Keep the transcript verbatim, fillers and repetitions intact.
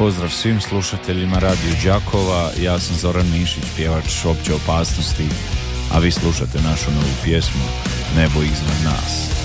Pozdrav svim slušateljima Radio Đakova, ja sam Zoran Mišić, pjevač Opće opasnosti, a vi slušate našu novu pjesmu Nebo iznad nas.